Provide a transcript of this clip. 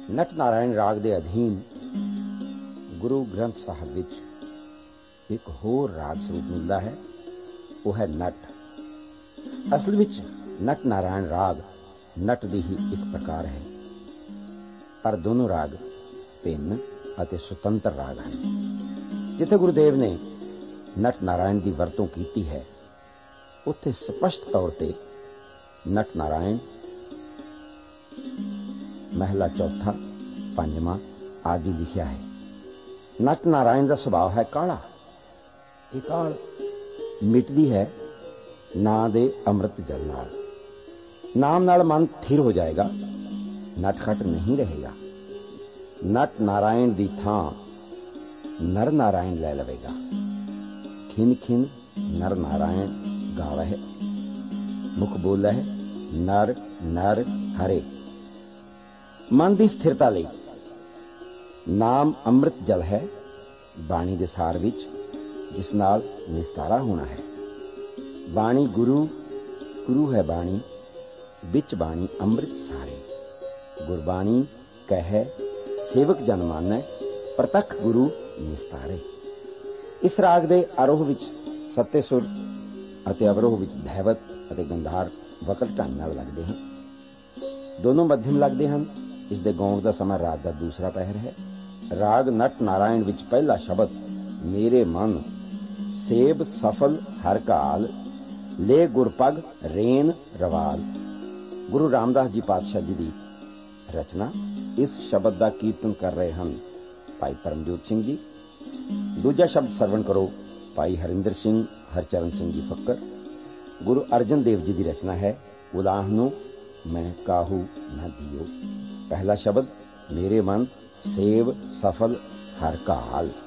नट नारायण राग के अधीन गुरु ग्रंथ साहब विच एक होर राग स्वरूप मिलता है, वह है नट। असल विच नट नारायण राग नट दी ही एक प्रकार है, पर दोनों राग भिन्न अते सुतंत्र राग हैं। जिथे गुरुदेव ने नट नारायण की वरतों की है, उत्थे स्पष्ट तौर पर नट नारायण महला चौथा, पंजवां आदि लिखिया है। नट नारायण का स्वभाव है काला। ये काल मिटदी है ना दे अमृत जल नाल। नाम नाल मन थिर हो जाएगा, नटखट नहीं रहेगा। नट नारायण दी थां नर नारायण ले लवेगा। खिन खिन नर नारायण गावै, मुख बोले है नर नर हरे। मन की स्थिरता लई नाम अमृत जल है, बाणी दे सार विच जिस नाल निस्तारा होना है। बाणी गुरु, गुरु है बाणी, बिच बाणी अमृत सारे। गुरबाणी कहे सेवक जन मानै, प्रतख गुरु निस्तारे। इस राग दे आरोह विच सत्ते सुर अते अवरोह विच धैवत अते गंधार वकल ढंग नाल लगदे हन। दोनों मध्यम लगदे हन। इस दे गाउण दा समां रात दा दूसरा पहर है। राग नट नारायण विच पहला शब्द मेरे मन सेब सफल हर काल, ले गुरपग रेन रवाल। गुरु रामदास जी पातशाह जी की रचना। इस शब्द का कीर्तन कर रहे हैं भाई परमजोत सिंह जी। दूजा शब्द सरवण करो भाई हरिंदर सिंह हरचरण सिंह जी फक्कर। गुरु अर्जन देव जी की रचना है। उलाहनो मैं काहू न दियो। पहला शब्द मेरे मन सेव सफल हर काल।